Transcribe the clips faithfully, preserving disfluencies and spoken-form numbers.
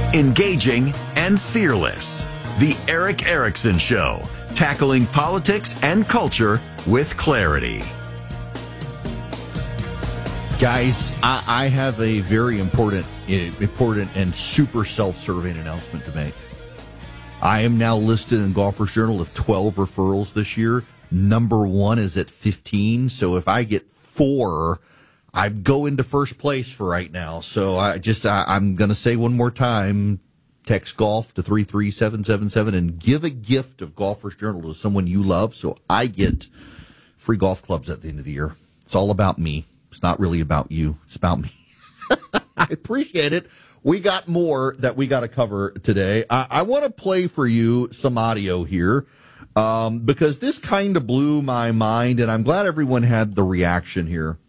Engaging and fearless. The Eric Erickson Show, tackling politics and culture with clarity. Guys, I, I have a very important, important and super self-serving announcement to make. I am now listed in Golfers Journal of twelve referrals this year. Number one is at fifteen. So if I get four, I go into first place for right now. So I just, I, I'm going to say one more time, text golf to three three seven seven seven and give a gift of Golfers Journal to someone you love. So I get free golf clubs at the end of the year. It's all about me. It's not really about you. It's about me. I appreciate it. We got more that we got to cover today. I, I want to play for you some audio here um, because this kind of blew my mind, and I'm glad everyone had the reaction here.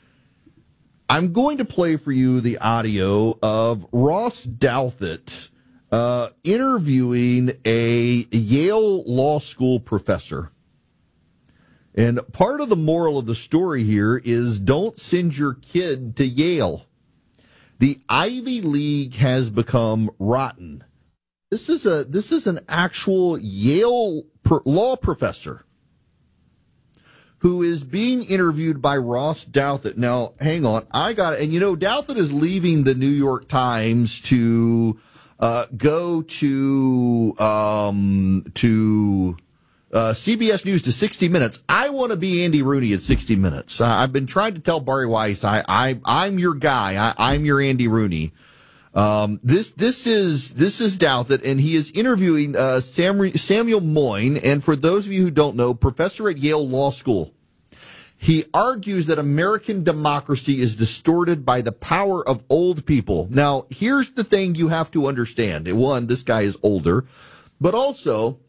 I'm going to play for you the audio of Ross Douthat uh, interviewing a Yale Law School professor. And part of the moral of the story here is don't send your kid to Yale. The Ivy League has become rotten. This is a this is an actual Yale pro- law professor who is being interviewed by Ross Douthat. Now, hang on, I got it. And you know, Douthat is leaving the New York Times to uh, go to um, to. Uh, C B S News to sixty minutes. I want to be Andy Rooney at sixty minutes. Uh, I've been trying to tell Barry Weiss, I, I, I'm your guy. I, I'm your Andy Rooney. Um, this, this is, this is Douthat, and he is interviewing, uh, Sam, Samuel Moyn. And for those of you who don't know, professor at Yale Law School. He argues that American democracy is distorted by the power of old people. Now, here's the thing you have to understand. One, this guy is older, but also,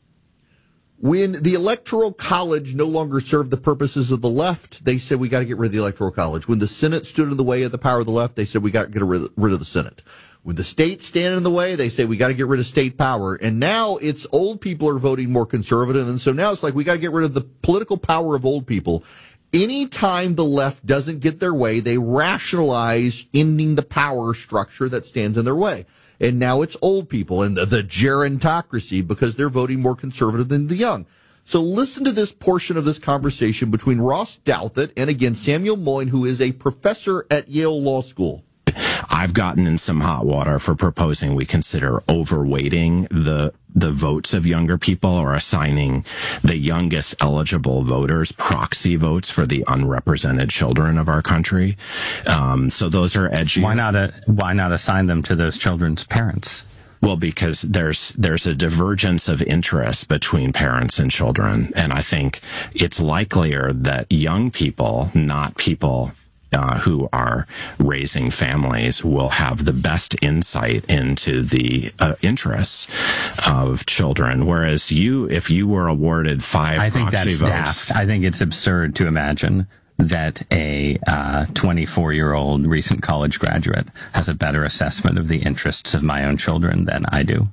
when the Electoral College no longer served the purposes of the left, they said we got to get rid of the Electoral College. When the Senate stood in the way of the power of the left, they said we got to get rid of the Senate. When the states stand in the way, they say we got to get rid of state power. And now it's old people are voting more conservative. And so now it's like we got to get rid of the political power of old people. Anytime the left doesn't get their way, they rationalize ending the power structure that stands in their way. And now it's old people and the, the gerontocracy because they're voting more conservative than the young. So listen to this portion of this conversation between Ross Douthat and, again, Samuel Moyn, who is a professor at Yale Law School. I've gotten in some hot water for proposing we consider overweighting the the votes of younger people or assigning the youngest eligible voters proxy votes for the unrepresented children of our country. Um, so those are edgy. Why not a, why not assign them to those children's parents? Well, because there's there's a divergence of interest between parents and children, and I think it's likelier that young people, not people Uh, who are raising families, will have the best insight into the uh, interests of children. Whereas you, if you were awarded five I think proxy that's votes, daft. I think it's absurd to imagine that a uh, twenty-four-year-old recent college graduate has a better assessment of the interests of my own children than I do.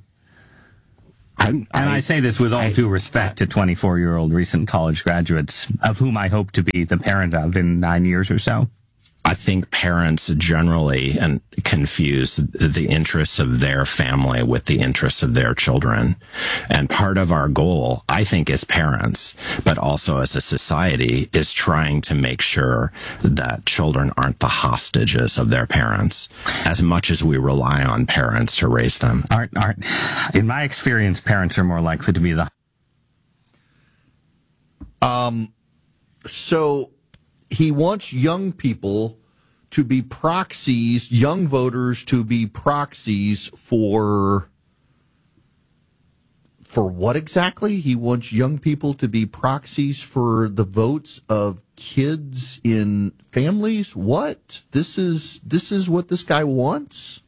I, and I, I say this with all I, due respect to twenty-four-year-old recent college graduates, of whom I hope to be the parent of in nine years or so. I think parents generally and confuse the interests of their family with the interests of their children. And part of our goal, I think, as parents, but also as a society, is trying to make sure that children aren't the hostages of their parents as much as we rely on parents to raise them. Aren't, aren't, in my experience, parents are more likely to be the... Um, so... He wants young people to be proxies, young voters to be proxies for, for what exactly? He wants young people to be proxies for the votes of kids in families? What? This is, this is what this guy wants?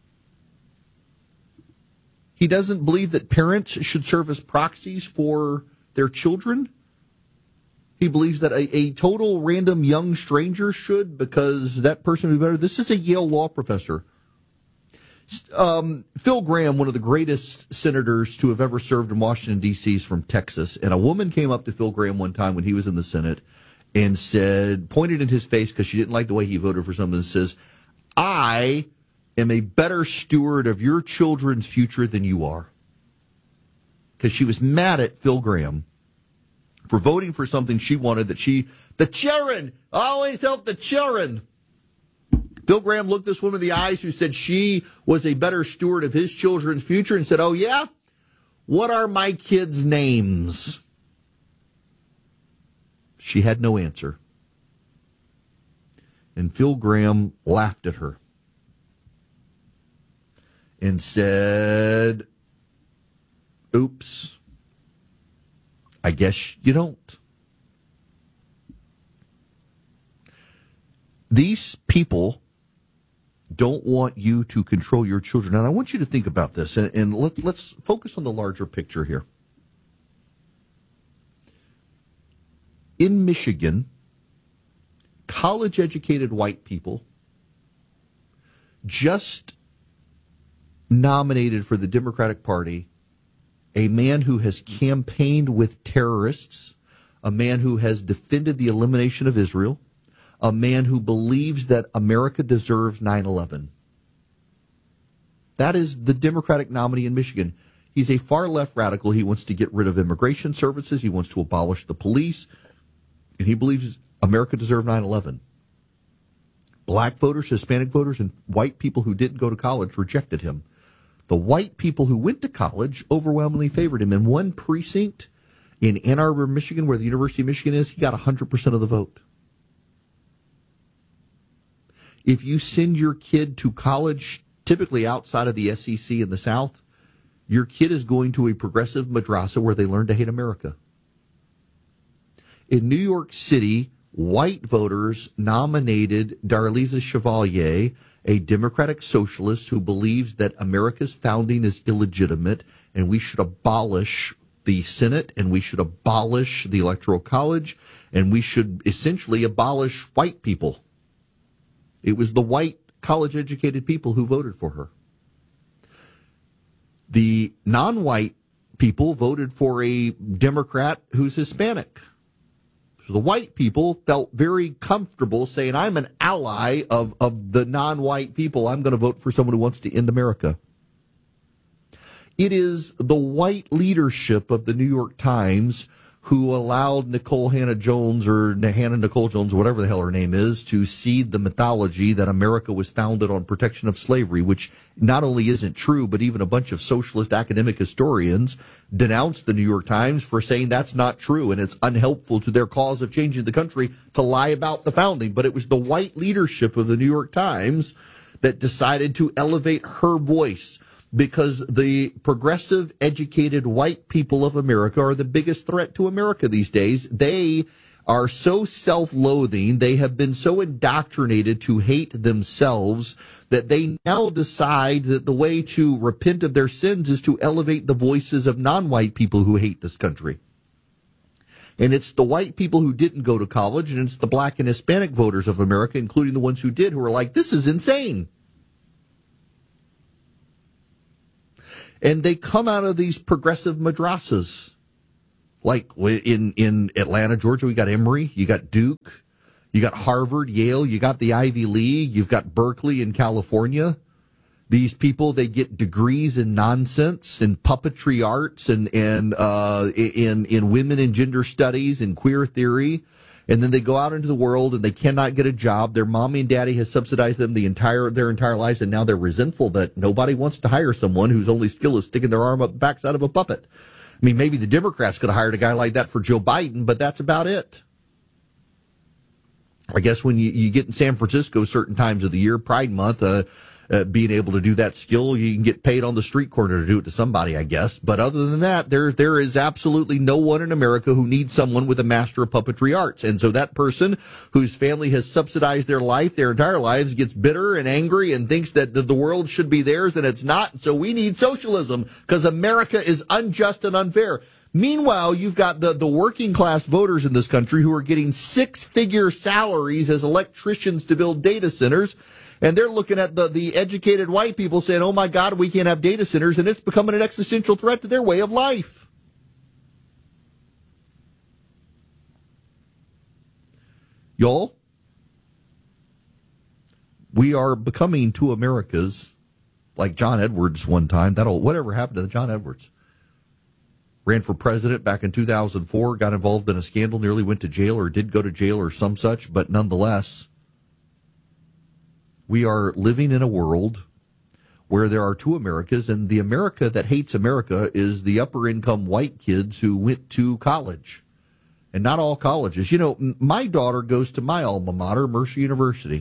He doesn't believe that parents should serve as proxies for their children? He believes that a, a total random young stranger should, because that person would be better. This is a Yale law professor. Um, Phil Gramm, one of the greatest senators to have ever served in Washington, D C, is from Texas. And a woman came up to Phil Gramm one time when he was in the Senate and said, pointed in his face because she didn't like the way he voted for something, and says, I am a better steward of your children's future than you are. Because she was mad at Phil Gramm for voting for something she wanted that she, the children, always help the children. Phil Gramm looked this woman in the eyes who said she was a better steward of his children's future and said, oh yeah? What are my kids' names? She had no answer. And Phil Gramm laughed at her and said, oops, I guess you don't. These people don't want you to control your children. And I want you to think about this, and, and let's, let's focus on the larger picture here. In Michigan, college-educated white people just nominated for the Democratic Party a man who has campaigned with terrorists, a man who has defended the elimination of Israel, a man who believes that America deserves nine eleven. That is the Democratic nominee in Michigan. He's a far-left radical. He wants to get rid of immigration services. He wants to abolish the police. And he believes America deserves nine eleven. Black voters, Hispanic voters, and white people who didn't go to college rejected him. The white people who went to college overwhelmingly favored him. In one precinct in Ann Arbor, Michigan, where the University of Michigan is, he got one hundred percent of the vote. If you send your kid to college, typically outside of the S E C in the South, your kid is going to a progressive madrasa where they learn to hate America. In New York City, white voters nominated Darlisa Chevalier, a Democratic socialist who believes that America's founding is illegitimate and we should abolish the Senate and we should abolish the Electoral College and we should essentially abolish white people. It was the white college-educated people who voted for her. The non-white people voted for a Democrat who's Hispanic. So the white people felt very comfortable saying, I'm an ally of, of the non-white people. I'm going to vote for someone who wants to end America. It is the white leadership of the New York Times who allowed Nicole Hannah Jones or Hannah Nicole Jones, whatever the hell her name is, to seed the mythology that America was founded on protection of slavery, which not only isn't true, but even a bunch of socialist academic historians denounced the New York Times for saying that's not true and it's unhelpful to their cause of changing the country to lie about the founding. But it was the white leadership of the New York Times that decided to elevate her voice, because the progressive, educated white people of America are the biggest threat to America these days. They are so self-loathing, they have been so indoctrinated to hate themselves that they now decide that the way to repent of their sins is to elevate the voices of non-white people who hate this country. And it's the white people who didn't go to college, and it's the black and Hispanic voters of America, including the ones who did, who are like, this is insane. And they come out of these progressive madrasas. Like in, in Atlanta, Georgia, we got Emory, you got Duke, you got Harvard, Yale, you got the Ivy League, you've got Berkeley in California. These people, they get degrees in nonsense and puppetry arts and, and, uh, in, in women and gender studies and queer theory. And then they go out into the world and they cannot get a job. Their mommy and daddy has subsidized them the entire their entire lives, and now they're resentful that nobody wants to hire someone whose only skill is sticking their arm up the backside of a puppet. I mean, maybe the Democrats could have hired a guy like that for Joe Biden, but that's about it. I guess when you, you get in San Francisco certain times of the year, Pride Month, uh, uh, being able to do that skill, you can get paid on the street corner to do it to somebody, I guess. But other than that, there there is absolutely no one in America who needs someone with a master of puppetry arts. And so that person whose family has subsidized their life, their entire lives, gets bitter and angry and thinks that the, the world should be theirs and it's not. And so we need socialism because America is unjust and unfair. Meanwhile, you've got the, the working class voters in this country who are getting six-figure salaries as electricians to build data centers. And they're looking at the, the educated white people saying, oh, my God, we can't have data centers. And it's becoming an existential threat to their way of life. Y'all, We are becoming two Americas, like John Edwards one time. That'll whatever happened to the John Edwards? Ran for president back in two thousand four, got involved in a scandal, nearly went to jail or did go to jail or some such, but nonetheless, we are living in a world where there are two Americas, and the America that hates America is the upper-income white kids who went to college. And not all colleges. You know, my daughter goes to my alma mater, Mercer University.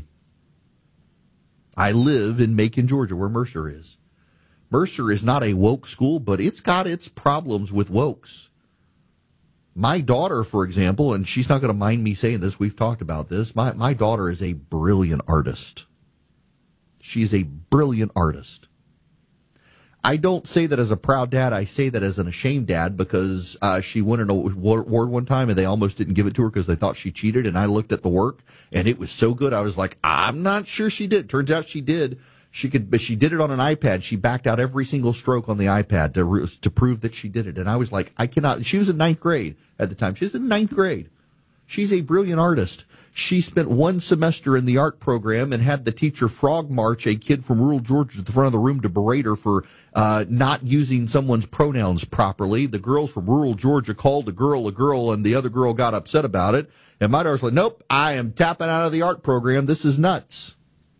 I live in Macon, Georgia, where Mercer is. Mercer is not a woke school, but it's got its problems with wokes. My daughter, for example, and she's not going to mind me saying this, we've talked about this, my, my daughter is a brilliant artist. She's a brilliant artist. I don't say that as a proud dad. I say that as an ashamed dad because uh, she won an award one time and they almost didn't give it to her because they thought she cheated. And I looked at the work and it was so good. I was like, I'm not sure she did. Turns out she did. She could, but she did it on an iPad. She backed out every single stroke on the iPad to to prove that she did it. And I was like, I cannot. She was in ninth grade at the time. She's in ninth grade. She's a brilliant artist. She spent one semester in the art program and had the teacher frog march a kid from rural Georgia to the front of the room to berate her for uh, not using someone's pronouns properly. The girls from rural Georgia called a girl a girl, and the other girl got upset about it. And my daughter's like, nope, I am tapping out of the art program. This is nuts.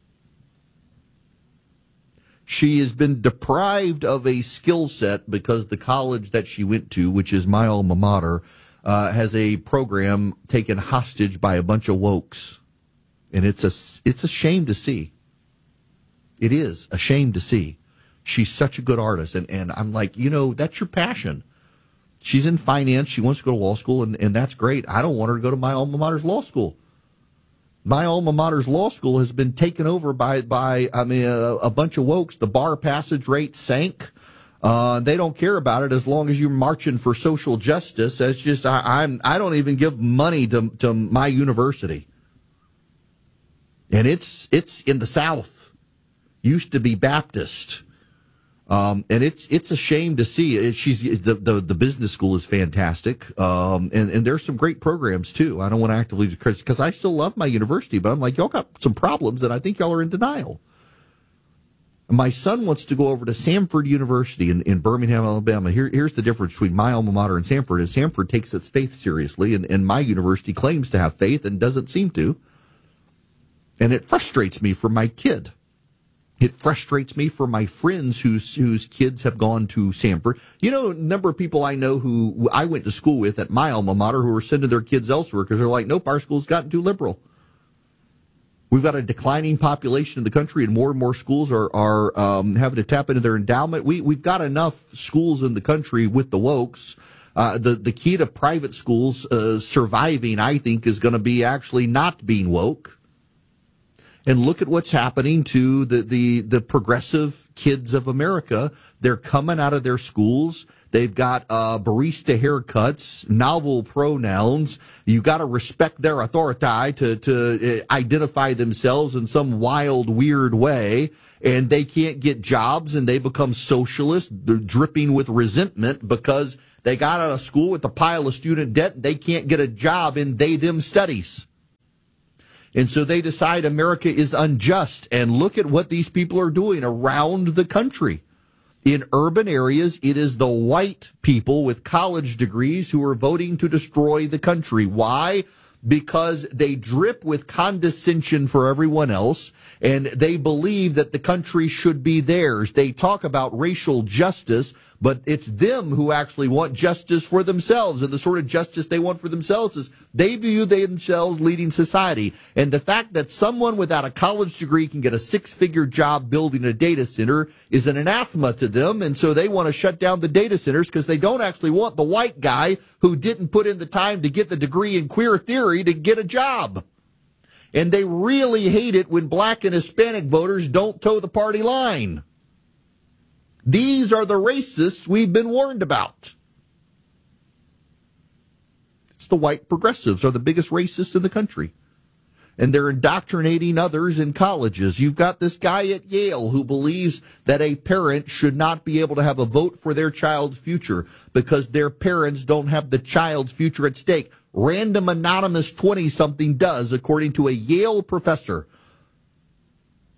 She has been deprived of a skill set because the college that she went to, which is my alma mater, Uh, has a program taken hostage by a bunch of wokes. And it's a, it's a shame to see. It is a shame to see. She's such a good artist. And, and I'm like, you know, that's your passion. She's in finance. She wants to go to law school, and, and that's great. I don't want her to go to my alma mater's law school. My alma mater's law school has been taken over by, by I mean, a, a bunch of wokes. The bar passage rate sank. Uh, they don't care about it as long as you're marching for social justice. That's just, I, I'm, I don't even give money to, to my university. And it's, it's in the South. Used to be Baptist. Um, and it's, it's a shame to see it. She's, the, the, the business school is fantastic. Um, and, and there's some great programs too. I don't want to actively, because I still love my university, but I'm like, y'all got some problems and I think y'all are in denial. My son wants to go over to Samford University in, in Birmingham, Alabama. Here, here's the difference between my alma mater and Samford. Is Samford takes its faith seriously, and, and my university claims to have faith and doesn't seem to. And it frustrates me for my kid. It frustrates me for my friends whose whose kids have gone to Samford. You know, a number of people I know who I went to school with at my alma mater who are sending their kids elsewhere because they're like, nope, our school's gotten too liberal. We've got a declining population in the country, and more and more schools are are um, having to tap into their endowment. We we've got enough schools in the country with the wokes. Uh, the the key to private schools uh, surviving, I think, is going to be actually not being woke. And look at what's happening to the the the progressive kids of America. They're coming out of their schools. They've got uh, barista haircuts, novel pronouns. You got to respect their authority to to uh, identify themselves in some wild, weird way. And they can't get jobs, and they become socialists. They're dripping with resentment because they got out of school with a pile of student debt. And they can't get a job in they-them studies. And so they decide America is unjust. And look at what these people are doing around the country. In urban areas, it is the white people with college degrees who are voting to destroy the country. Why? Because they drip with condescension for everyone else, and they believe that the country should be theirs. They talk about racial justice, but it's them who actually want justice for themselves. And the sort of justice they want for themselves is they view themselves leading society. And the fact that someone without a college degree can get a six-figure job building a data center is an anathema to them. And so they want to shut down the data centers because they don't actually want the white guy who didn't put in the time to get the degree in queer theory to get a job. And they really hate it when black and Hispanic voters don't toe the party line. These are the racists we've been warned about. It's the white progressives are the biggest racists in the country. And they're indoctrinating others in colleges. You've got this guy at Yale who believes that a parent should not be able to have a vote for their child's future because their parents don't have the child's future at stake. Random anonymous twenty-something does, according to a Yale professor.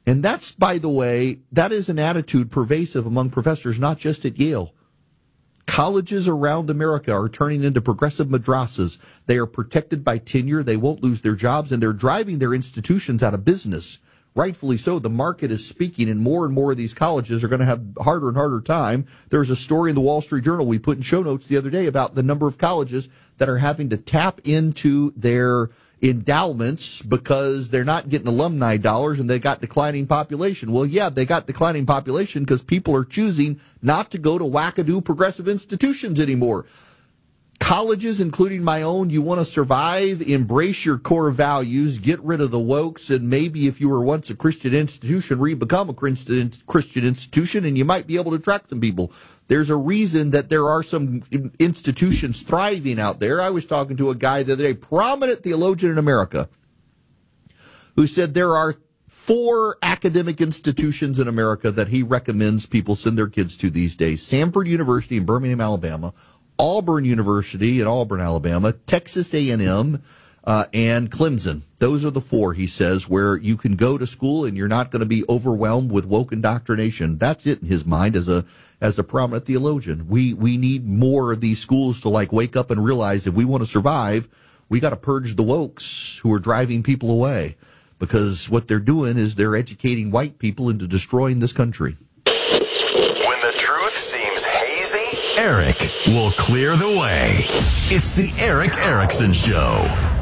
And that's, by the way, that is an attitude pervasive among professors, not just at Yale. Colleges around America are turning into progressive madrasas. They are protected by tenure. They won't lose their jobs, and they're driving their institutions out of business. Rightfully so. The market is speaking, and more and more of these colleges are going to have harder and harder time. There's a story in the Wall Street Journal we put in show notes the other day about the number of colleges that are having to tap into their endowments because they're not getting alumni dollars and they got declining population. Well, yeah, they got declining population because people are choosing not to go to wackadoo progressive institutions anymore. Colleges, including my own, you want to survive, embrace your core values, get rid of the wokes, and maybe if you were once a Christian institution, re-become a Christian Christian institution, and you might be able to attract some people. There's a reason that there are some institutions thriving out there. I was talking to a guy the other day, prominent theologian in America, who said there are four academic institutions in America that he recommends people send their kids to these days. Samford University in Birmingham, Alabama, Auburn University in Auburn, Alabama, Texas A and M, uh, and Clemson. Those are the four, he says, where you can go to school and you're not going to be overwhelmed with woke indoctrination. That's it in his mind as a as a prominent theologian. We we need more of these schools to like wake up and realize if we want to survive, we got to purge the wokes who are driving people away, because what they're doing is they're educating white people into destroying this country. When the truth seems hazy, Eric will clear the way. It's the Eric Erickson Show.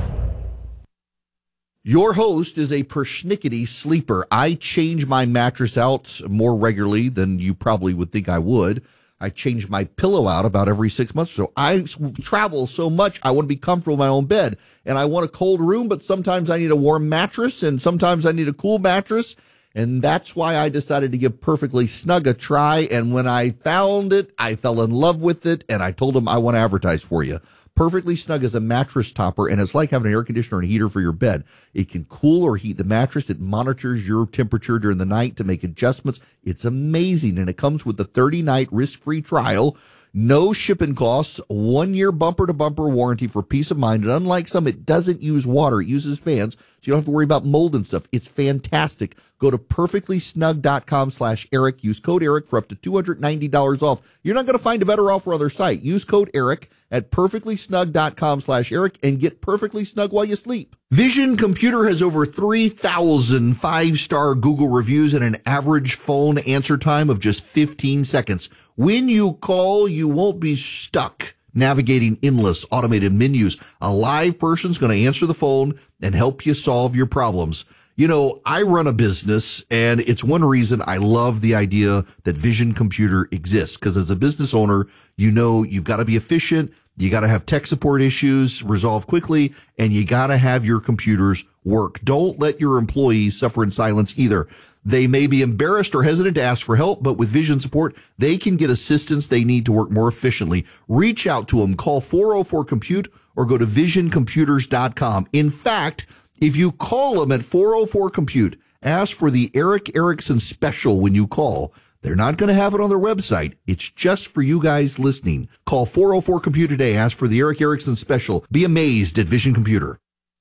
Your host is a persnickety sleeper. I change my mattress out more regularly than you probably would think I would. I change my pillow out about every six months or so. I travel so much, I want to be comfortable in my own bed. And I want a cold room, but sometimes I need a warm mattress, and sometimes I need a cool mattress. And that's why I decided to give Perfectly Snug a try. And when I found it, I fell in love with it, and I told them I want to advertise for you. Perfectly Snug is a mattress topper, and it's like having an air conditioner and a heater for your bed. It can cool or heat the mattress. It monitors your temperature during the night to make adjustments. It's amazing, and it comes with a thirty-night risk-free trial. No shipping costs, one-year bumper-to-bumper warranty for peace of mind. And unlike some, it doesn't use water. It uses fans, so you don't have to worry about mold and stuff. It's fantastic. Go to perfectlysnug.com slash Eric. Use code Eric for up to two hundred ninety dollars off. You're not going to find a better offer on their site. Use code Eric at perfectlysnug.com slash Eric and get perfectly snug while you sleep. Vision Computer has over three thousand five-star Google reviews and an average phone answer time of just fifteen seconds. When you call, you won't be stuck navigating endless automated menus. A live person's going to answer the phone and help you solve your problems. You know, I run a business, and it's one reason I love the idea that Vision Computer exists, because as a business owner, you know you've got to be efficient, you got to have tech support issues resolved quickly, and you got to have your computers work. Don't let your employees suffer in silence either. They may be embarrassed or hesitant to ask for help, but with Vision support, they can get assistance they need to work more efficiently. Reach out to them. Call four oh four compute or go to vision computers dot com. In fact, if you call them at four oh four compute, ask for the Eric Erickson special when you call. They're not going to have it on their website. It's just for you guys listening. Call four oh four compute today. Ask for the Eric Erickson special. Be amazed at Vision Computer.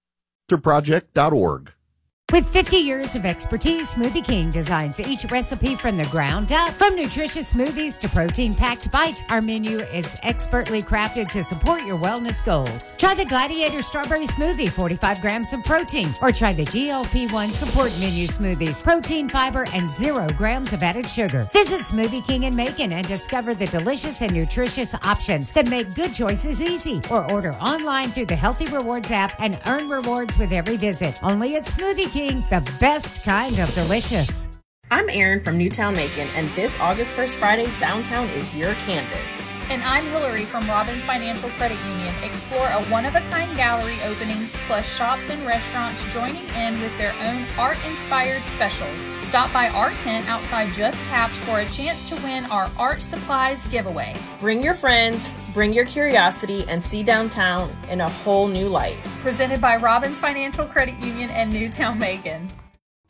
project dot org. With fifty years of expertise, Smoothie King designs each recipe from the ground up. From nutritious smoothies to protein-packed bites, our menu is expertly crafted to support your wellness goals. Try the Gladiator Strawberry Smoothie, forty-five grams of protein, or try the G L P one Support Menu Smoothies, protein, fiber, and zero grams of added sugar. Visit Smoothie King in Macon and discover the delicious and nutritious options that make good choices easy. Or order online through the Healthy Rewards app and earn rewards with every visit. Only at Smoothie King, the best kind of delicious. I'm Erin from Newtown Macon, and this August first Friday, downtown is your canvas. And I'm Hillary from Robbins Financial Credit Union. Explore a one-of-a-kind gallery openings, plus shops and restaurants joining in with their own art-inspired specials. Stop by our tent outside Just Tapped for a chance to win our art supplies giveaway. Bring your friends, bring your curiosity, and see downtown in a whole new light. Presented by Robbins Financial Credit Union and Newtown Macon.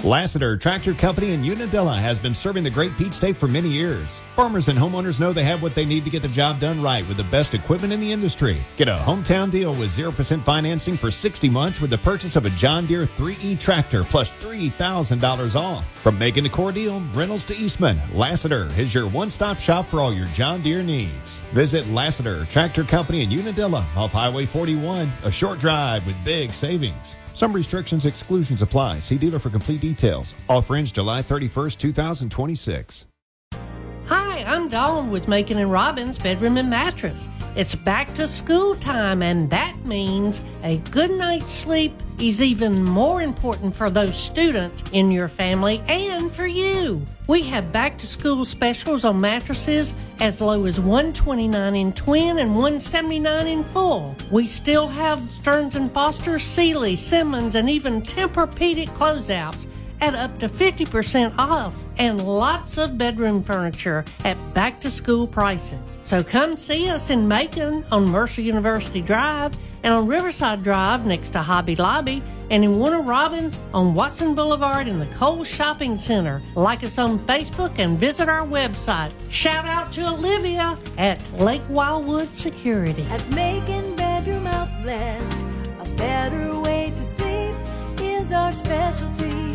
Lassiter Tractor Company in Unadilla has been serving the Great Peach State for many years. Farmers and homeowners know they have what they need to get the job done right with the best equipment in the industry. Get a hometown deal with zero percent financing for sixty months with the purchase of a John Deere three E tractor plus three thousand dollars off. From Macon to Cordele, Reynolds to Eastman, Lassiter is your one-stop shop for all your John Deere needs. Visit Lassiter Tractor Company in Unadilla off Highway forty-one, a short drive with big savings. Some restrictions, exclusions apply. See dealer for complete details. Offer ends July thirty-first, twenty twenty-six. Hi, I'm Dawn with Macon and Robbins Bedroom and Mattress. It's back to school time, and that means a good night's sleep is even more important for those students in your family and for you. We have back to school specials on mattresses as low as one hundred twenty-nine dollars in twin and one hundred seventy-nine dollars in full. We still have Stearns and Foster, Sealy, Simmons, and even Tempur-Pedic closeouts at up to fifty percent off, and lots of bedroom furniture at back-to-school prices. So come see us in Macon on Mercer University Drive and on Riverside Drive next to Hobby Lobby, and in Warner Robins on Watson Boulevard in the Kohl's Shopping Center. Like us on Facebook and visit our website. Shout out to Olivia at Lake Wildwood Security. At Macon Bedroom Outlet, a better way to sleep is our specialty.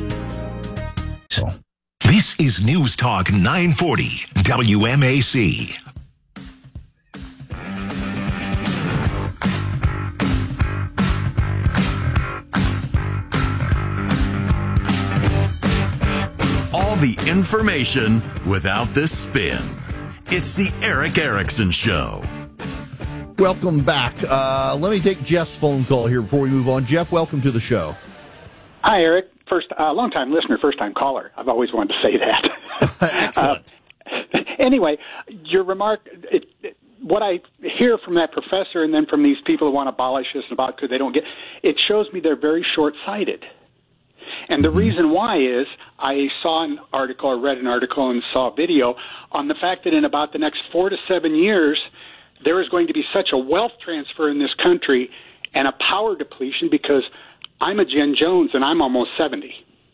This is News Talk nine forty W M A C. All the information without the spin. It's the Eric Erickson Show. Welcome back. Uh, let me take Jeff's phone call here before we move on. Jeff, welcome to the show. Hi, Eric. First, uh, long-time listener, first-time caller. I've always wanted to say that. Excellent. Uh, anyway, your remark, it, it, what I hear from that professor and then from these people who want to abolish this about because they don't get, it shows me they're very short-sighted. And the mm-hmm. reason why is I saw an article, or read an article and saw a video on the fact that in about the next four to seven years, there is going to be such a wealth transfer in this country and a power depletion because I'm a Jen Jones, and I'm almost seventy.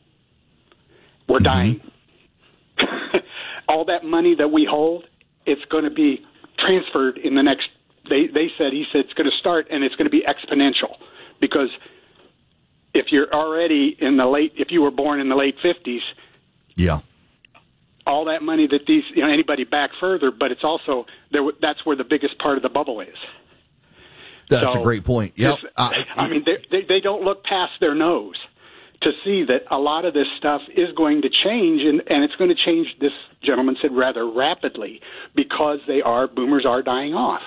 We're dying. Mm-hmm. All that money that we hold, it's going to be transferred in the next, they, they said, he said it's going to start, and it's going to be exponential. Because if you're already in the late, if you were born in the late fifties, yeah, all that money that these, you know, anybody back further, but it's also, there. that's where the biggest part of the bubble is. That's so, a great point. Yep. This, I, I mean, they, they don't look past their nose to see that a lot of this stuff is going to change, and, and it's going to change, this gentleman said, rather rapidly because they are, boomers are dying off.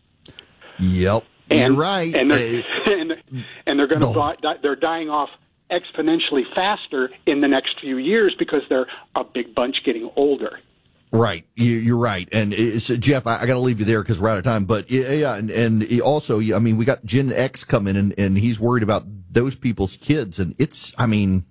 Yep. And, You're right. And they're, and, and they're going to no. die, they're dying off exponentially faster in the next few years because they're a big bunch getting older. Right, you're right, and it's, Jeff, I, I got to leave you there because we're out of time. But yeah, and, and also, I mean, we got Gen X coming, and and he's worried about those people's kids, and it's, I mean,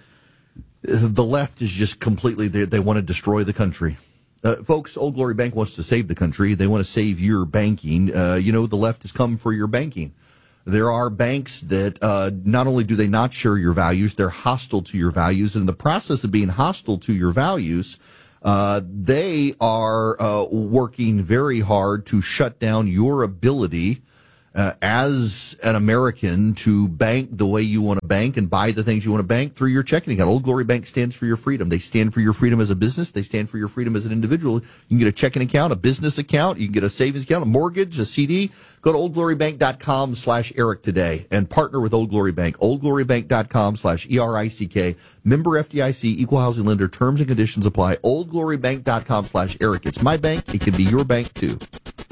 the left is just completely they, they want to destroy the country, uh, folks. Old Glory Bank wants to save the country. They want to save your banking. Uh, you know, the left has come for your banking. There are banks that uh, not only do they not share your values, they're hostile to your values, and in the process of being hostile to your values, Uh, they are uh, working very hard to shut down your ability uh, as an American to bank the way you want to bank and buy the things you want to bank through your checking account. Old Glory Bank stands for your freedom. They stand for your freedom as a business. They stand for your freedom as an individual. You can get a checking account, a business account. You can get a savings account, a mortgage, a C D. Go to oldglorybank.com slash Eric today and partner with Old Glory Bank. oldglorybank.com slash E R I C K. Member F D I C, equal housing lender. Terms and conditions apply. oldglorybank.com slash Eric. It's my bank. It can be your bank too.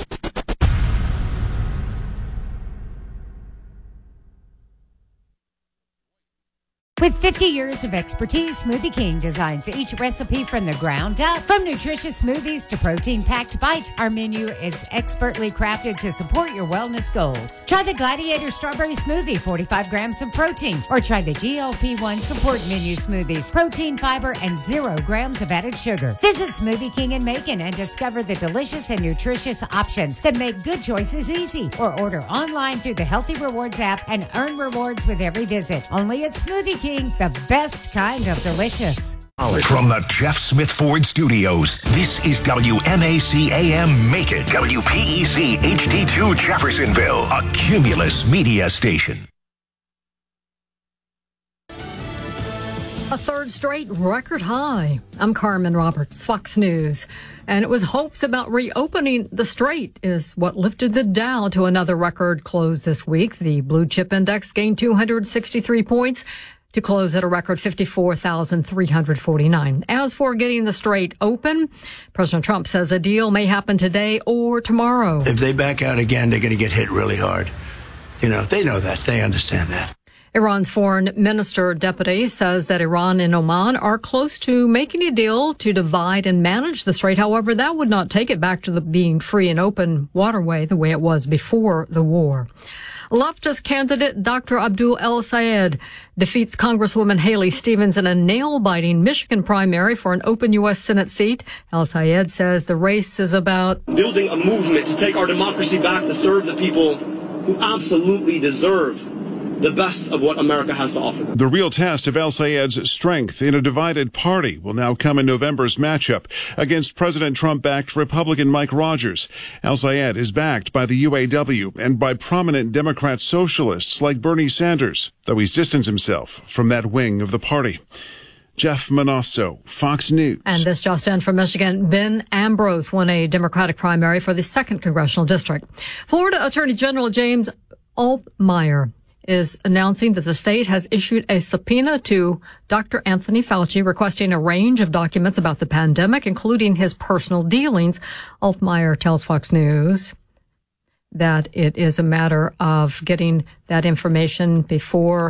With fifty years of expertise, Smoothie King designs each recipe from the ground up. From nutritious smoothies to protein-packed bites, our menu is expertly crafted to support your wellness goals. Try the Gladiator Strawberry Smoothie, forty-five grams of protein, or try the G L P one Support Menu Smoothies, protein, fiber, and zero grams of added sugar. Visit Smoothie King in Macon and discover the delicious and nutritious options that make good choices easy. Or order online through the Healthy Rewards app and earn rewards with every visit. Only at Smoothie King. King, the best kind of delicious. From the Jeff Smith Ford Studios, this is W M A C A M Macon, W P E C H D two Jeffersonville, a Cumulus media station. A third straight record high. I'm Carmen Roberts, Fox News. And it was hopes about reopening the strait is what lifted the Dow to another record close this week. The blue chip index gained two hundred sixty-three points to close at a record fifty-four thousand three hundred forty-nine. As for getting the strait open, President Trump says a deal may happen today or tomorrow. If they back out again, they're going to get hit really hard. You know, they know that. They understand that. Iran's foreign minister deputy says that Iran and Oman are close to making a deal to divide and manage the strait. However, that would not take it back to the being free and open waterway the way it was before the war. Leftist candidate Doctor Abdul El-Sayed defeats Congresswoman Haley Stevens in a nail-biting Michigan primary for an open U S Senate seat. El-Sayed says the race is about building a movement to take our democracy back, to serve the people who absolutely deserve the best of what America has to offer. The real test of El-Sayed's strength in a divided party will now come in November's matchup against President Trump-backed Republican Mike Rogers. El-Sayed is backed by the U A W and by prominent Democrat socialists like Bernie Sanders, though he's distanced himself from that wing of the party. Jeff Manasso, Fox News. And this just in from Michigan, Ben Ambrose won a Democratic primary for the second congressional district. Florida Attorney General James Altmaier is announcing that the state has issued a subpoena to Doctor Anthony Fauci requesting a range of documents about the pandemic, including his personal dealings. Altmaier tells Fox News that it is a matter of getting that information before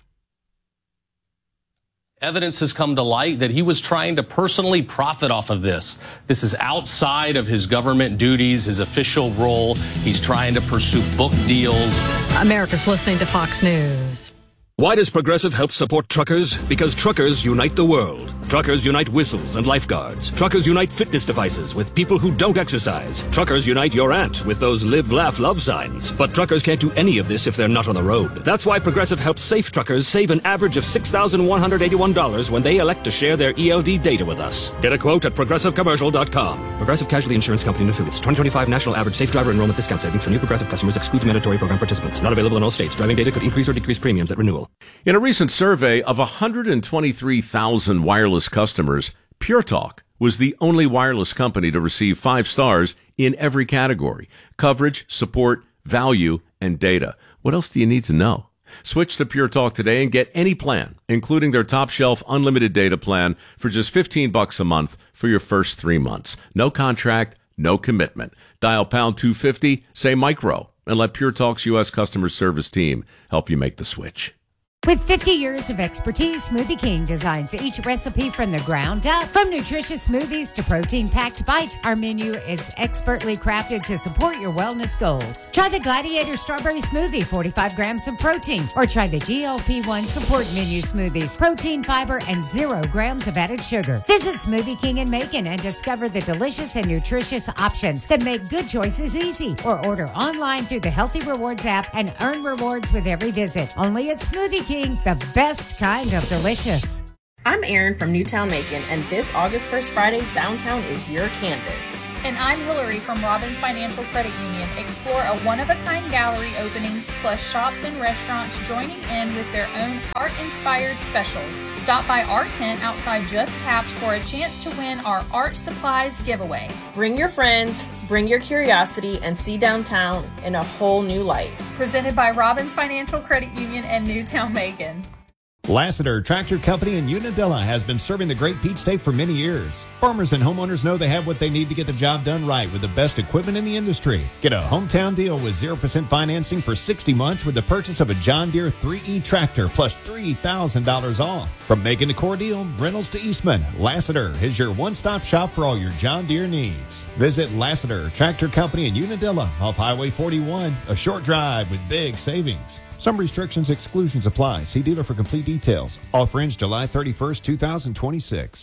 evidence has come to light that he was trying to personally profit off of this. This is outside of his government duties, his official role. He's trying to pursue book deals. America's listening to Fox News. Why does Progressive help support truckers? Because truckers unite the world. Truckers unite whistles and lifeguards. Truckers unite fitness devices with people who don't exercise. Truckers unite your aunt with those live, laugh, love signs. But truckers can't do any of this if they're not on the road. That's why Progressive helps safe truckers save an average of six thousand one hundred eighty-one dollars when they elect to share their E L D data with us. Get a quote at progressive commercial dot com. Progressive Casualty Insurance Company and Affiliates. twenty twenty-five National Average Safe Driver Enrollment Discount Savings for new Progressive customers excludes mandatory program participants. Not available in all states. Driving data could increase or decrease premiums at renewal. In a recent survey of one hundred twenty-three thousand wireless customers, Pure Talk was the only wireless company to receive five stars in every category: coverage, support, value, and data. What else do you need to know? Switch to Pure Talk today and get any plan, including their top shelf unlimited data plan, for just fifteen bucks a month for your first three months. No contract, no commitment. Dial pound two fifty, say micro, and let Pure Talk's U S customer service team help you make the switch. With fifty years of expertise, Smoothie King designs each recipe from the ground up. From nutritious smoothies to protein-packed bites, our menu is expertly crafted to support your wellness goals. Try the Gladiator Strawberry Smoothie, forty-five grams of protein, or try the G L P one Support Menu Smoothies, protein, fiber, and zero grams of added sugar. Visit Smoothie King in Macon and discover the delicious and nutritious options that make good choices easy. Or order online through the Healthy Rewards app and earn rewards with every visit. Only at Smoothie King. The best kind of delicious. I'm Erin from Newtown Macon, and this August first Friday, downtown is your canvas. And I'm Hillary from Robbins Financial Credit Union. Explore a one-of-a-kind gallery openings, plus shops and restaurants joining in with their own art-inspired specials. Stop by our tent outside Just Tapped for a chance to win our art supplies giveaway. Bring your friends, bring your curiosity, and see downtown in a whole new light. Presented by Robbins Financial Credit Union and Newtown Macon. Lassiter Tractor Company in Unadilla has been serving the Great Peach State for many years. Farmers and homeowners know they have what they need to get the job done right with the best equipment in the industry. Get a hometown deal with zero percent financing for sixty months with the purchase of a John Deere three E tractor plus three thousand dollars off. From Macon to Cordele, Reynolds to Eastman, Lassiter is your one-stop shop for all your John Deere needs. Visit Lassiter Tractor Company in Unadilla off Highway forty-one, a short drive with big savings. Some restrictions, exclusions apply. See dealer for complete details. Offer ends July thirty-first, two thousand twenty-six.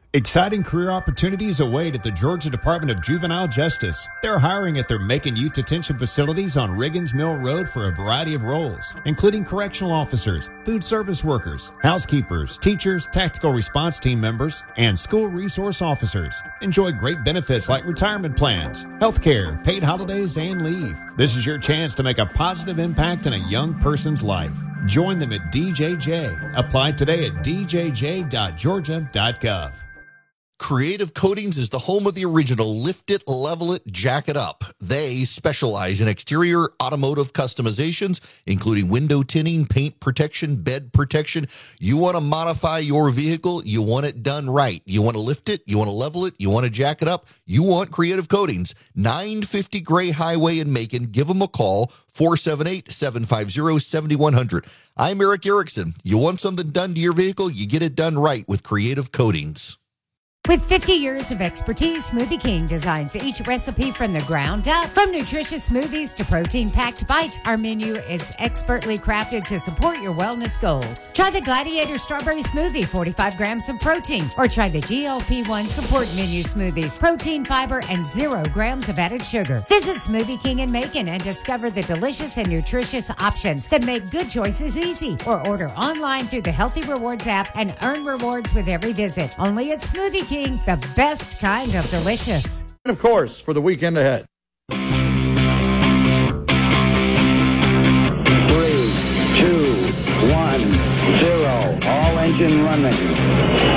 Exciting career opportunities await at the Georgia Department of Juvenile Justice. They're hiring at their Macon Youth Detention Facilities on Riggins Mill Road for a variety of roles, including correctional officers, food service workers, housekeepers, teachers, tactical response team members, and school resource officers. Enjoy great benefits like retirement plans, health care, paid holidays, and leave. This is your chance to make a positive impact in a young person's life. Join them at D J J. Apply today at d j j dot georgia dot gov. Creative Coatings is the home of the original Lift It, Level It, Jack It Up. They specialize in exterior automotive customizations, including window tinting, paint protection, bed protection. You want to modify your vehicle, you want it done right. You want to lift it, you want to level it, you want to jack it up, you want Creative Coatings. nine fifty Gray Highway in Macon. Give them a call, four seven eight, seven five zero, seven one zero zero. I'm Eric Erickson. You want something done to your vehicle, you get it done right with Creative Coatings. With fifty years of expertise, Smoothie King designs each recipe from the ground up. From nutritious smoothies to protein-packed bites, our menu is expertly crafted to support your wellness goals. Try the Gladiator Strawberry Smoothie, forty-five grams of protein, or try the G L P one Support Menu Smoothies, protein, fiber, and zero grams of added sugar. Visit Smoothie King in Macon and discover the delicious and nutritious options that make good choices easy. Or order online through the Healthy Rewards app and earn rewards with every visit. Only at Smoothie King. The best kind of delicious. And of course, for the weekend ahead. Three, two, one, zero. All engine running.